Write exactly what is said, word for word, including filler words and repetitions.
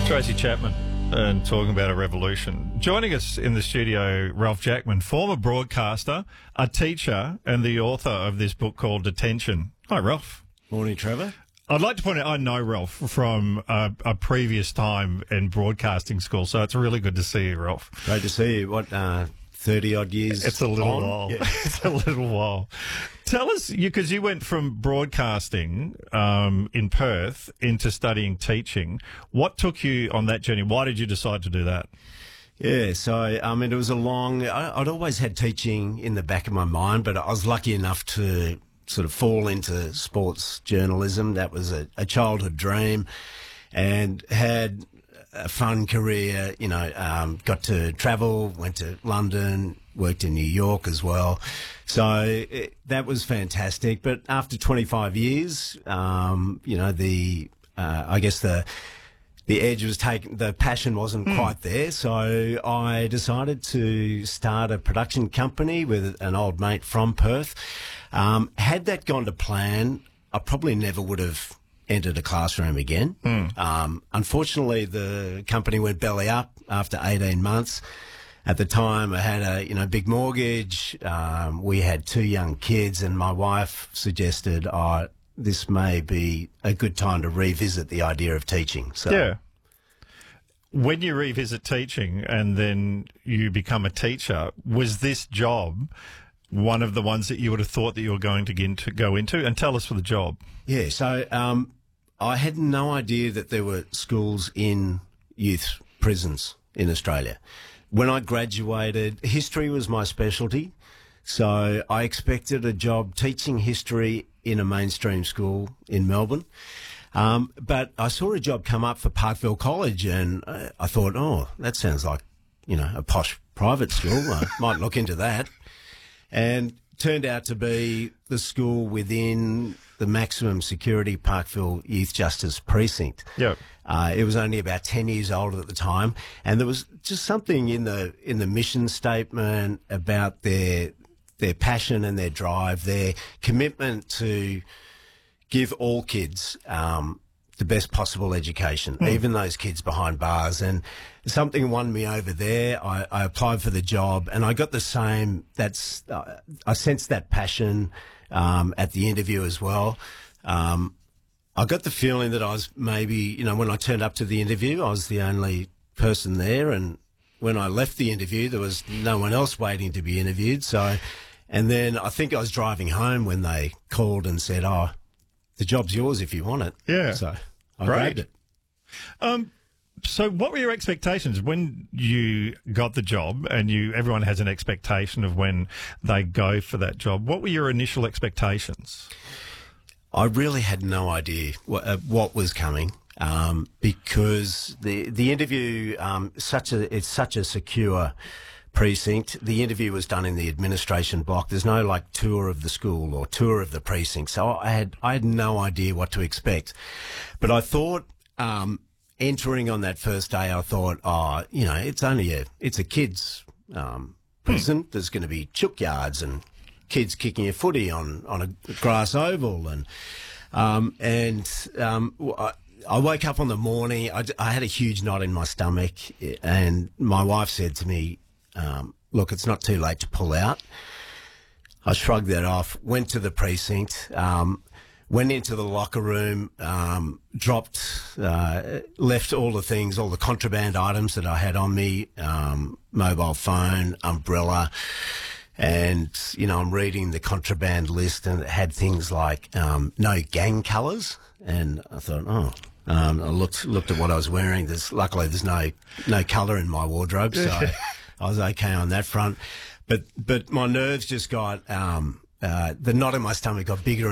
Tracy Chapman and talking about a revolution. Joining us in the studio, Ralph Jackman, former broadcaster, a teacher, and the author of this book called Detention. Hi, Ralph. Morning, Trevor. I'd like to point out I know Ralph from a, a previous time in broadcasting school, so it's really good to see you, Ralph. Great to see you. What, uh, thirty-odd years It's a little on? while. Yeah. It's a little while. Tell us, because you, you went from broadcasting um, in Perth into studying teaching. What took you on that journey? Why did you decide to do that? Yeah, so, I mean, it was a long... I, I'd always had teaching in the back of my mind, but I was lucky enough to sort of fall into sports journalism. That was a, a childhood dream, and had a fun career, you know, um, got to travel, went to London, worked in New York as well. So it, that was fantastic. But after twenty-five years, um, you know, the, uh, I guess the, the edge was taken, the passion wasn't mm. quite there. So I decided to start a production company with an old mate from Perth. Um, had that gone to plan, I probably never would have entered a classroom again. Mm. Um, unfortunately, the company went belly up after eighteen months. At the time, I had a, you know, big mortgage. Um, we had two young kids, and my wife suggested, oh, this may be a good time to revisit the idea of teaching. So, yeah. When you revisit teaching and then you become a teacher, was this job one of the ones that you would have thought that you were going to get into, go into? And tell us for the job. Yeah, so um, I had no idea that there were schools in youth prisons in Australia. When I graduated, history was my specialty, so I expected a job teaching history in a mainstream school in Melbourne. Um, but I saw a job come up for Parkville College, and uh, I thought, oh, that sounds like, you know, a posh private school. I might look into that. And turned out to be the school within the maximum security Parkville Youth Justice Precinct. Yep. Uh, it was only about ten years old at the time, and there was just something in the in the mission statement about their their passion and their drive, their commitment to give all kids um, the best possible education, mm. even those kids behind bars. And something won me over there. I, I applied for the job, and I got the same. That's uh, I sensed that passion um, at the interview as well. Um, I got the feeling that I was maybe, you know, when I turned up to the interview, I was the only person there, and when I left the interview, there was no one else waiting to be interviewed. So, and then I think I was driving home when they called and said, "Oh, the job's yours if you want it." Yeah. So I Great. grabbed it. Um, so what were your expectations when you got the job? And you, everyone has an expectation of when they go for that job. What were your initial expectations? I really had no idea what, uh, what was coming, um, because the the interview um, such a it's such a secure precinct. The interview was done in the administration block. There's no like tour of the school or tour of the precinct, so I had I had no idea what to expect. But I thought, um, entering on that first day, I thought, oh, you know, it's only a it's a kids um, prison. There's going to be chook yards and kids kicking a footy on, on a grass oval. And, um, and, um, I, I woke up on the morning, I, I had a huge knot in my stomach, and my wife said to me, um, look, it's not too late to pull out. I shrugged that off, went to the precinct, um, went into the locker room, um, dropped, uh, left all the things, all the contraband items that I had on me, um, mobile phone, umbrella. And, you know, I'm reading the contraband list, and it had things like um, no gang colours. And I thought, oh, um, I looked looked at what I was wearing. There's luckily there's no no colour in my wardrobe, so I was okay on that front. But but my nerves just got um, uh, the knot in my stomach got bigger